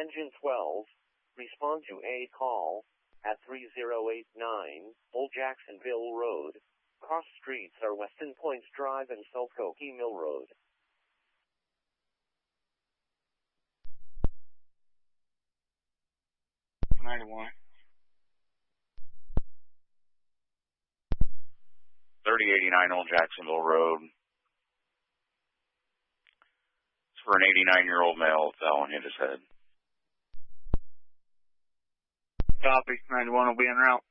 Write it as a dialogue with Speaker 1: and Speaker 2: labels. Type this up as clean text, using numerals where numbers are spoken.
Speaker 1: Engine 12, respond to a call at 3089 Old Jacksonville Road. Cross streets are Weston Points Drive and Selkoke Mill Road.
Speaker 2: $91. 3089 Old Jacksonville Road. It's for an 89-year-old male fell and hit his head.
Speaker 3: Copy. 91 will be en route.